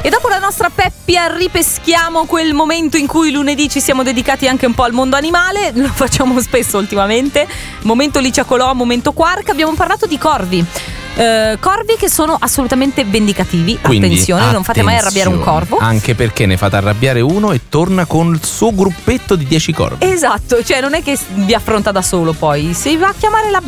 E dopo la nostra Peppia ripeschiamo quel momento in cui lunedì ci siamo dedicati anche un po' al mondo animale. Lo facciamo spesso ultimamente. Momento Licia Colò, momento Quark. Abbiamo parlato di corvi. Corvi che sono assolutamente vendicativi. Quindi, attenzione, non fate mai arrabbiare un corvo. Anche perché ne fate arrabbiare uno e torna con il suo gruppetto di 10 corvi. Esatto, cioè non è che vi affronta da solo poi. Si va a chiamare la